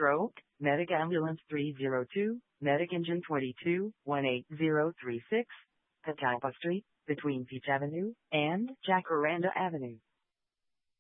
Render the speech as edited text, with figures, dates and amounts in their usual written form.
Stroke, Medic Ambulance 302, Medic Engine 22, 18036, Catawba Street, between Peach Avenue and Jacaranda Avenue.